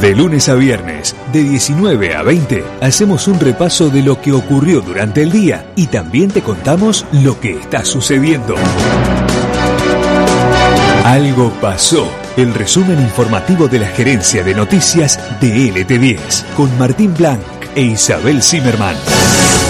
De lunes a viernes, de 19 a 20, hacemos un repaso de lo que ocurrió durante el día y también te contamos lo que está sucediendo. Algo pasó. El resumen informativo de la gerencia de noticias de LT10 con Martín Blanc e Isabel Zimmerman.